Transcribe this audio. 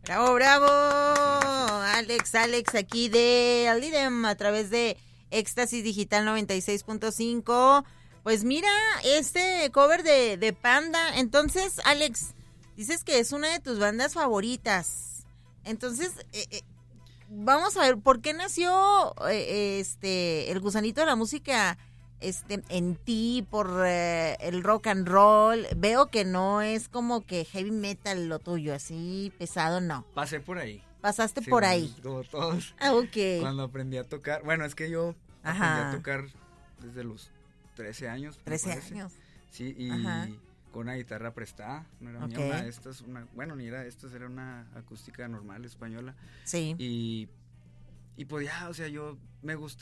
Bravo, bravo. Alex, aquí de Alidem a través de Éxtasis Digital 96.5. Pues mira, este cover de Panda. Entonces, Alex, dices que es una de tus bandas favoritas. Entonces, vamos a ver, ¿por qué nació el gusanito de la música en ti por el rock and roll? Veo que no es como que heavy metal lo tuyo, así pesado, no. Pasé por ahí. Pasaste Sí, por bueno, ahí. como todos. Ah, ok. Cuando aprendí a tocar, bueno, es que yo aprendí a tocar desde los 13 años. 13 años. Sí, y con una guitarra prestada, no era mía, una de estas, ni era de estas, era una acústica normal, española. Sí. Y pues ya, o sea, yo me gustaba.